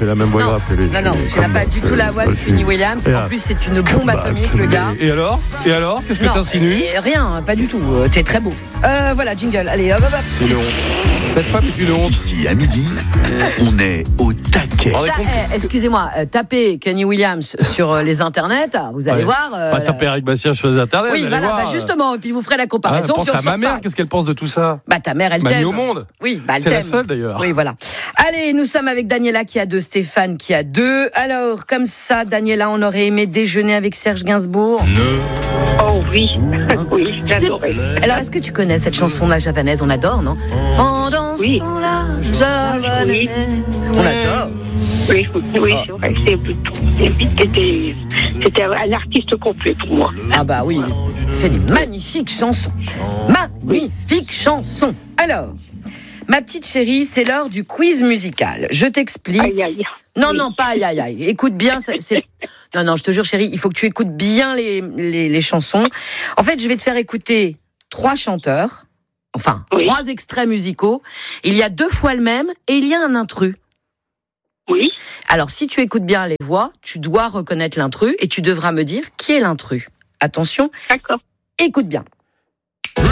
j'ai la même voix grave que lui. Non, tu n'as pas du tout la voix de Kenny Williams. En plus, c'est une bombe atomique, le gars. Et alors qu'est-ce que t'insinues? Rien, pas du tout. T'es très beau. Voilà, jingle. Allez, hop. C'est une honte. Cette femme est une honte. Ici, à midi, on est au taquet. Excusez-moi, tapez Kenny Williams sur les internets, vous allez voir. Tapez Eric Bastien sur les internets. Oui, voilà, justement, et puis vous ferez la comparaison. Pense à ma mère, qu'est-ce qu'elle pense de tout ça? Ta mère, elle t'aime. Mamie au monde. Oui, elle c'est t'aime. la seule d'ailleurs. Oui, voilà. Allez, nous sommes avec Daniela qui a 2, Stéphane qui a 2. Alors, comme ça, Daniela, on aurait aimé déjeuner avec Serge Gainsbourg. Oh oui, oui, j'adorais. Alors, est-ce que tu connais cette chanson, La Javanaise? On adore, non? En dansant la Javanaise. On adore. Oui, c'est vrai. C'était un artiste complet pour moi. Ah bah oui, il fait des magnifiques chansons. Magnifiques chansons. Alors, ma petite chérie, c'est l'heure du quiz musical. Je t'explique. Aïe, aïe. Non, pas aïe, aïe, aïe. Écoute bien, Non, je te jure, chérie, il faut que tu écoutes bien les chansons. En fait, je vais te faire écouter 3 chanteurs, 3 extraits musicaux. Il y a 2 fois le même et il y a un intrus. Oui. Alors, si tu écoutes bien les voix, tu dois reconnaître l'intrus et tu devras me dire qui est l'intrus. Attention. D'accord. Écoute bien.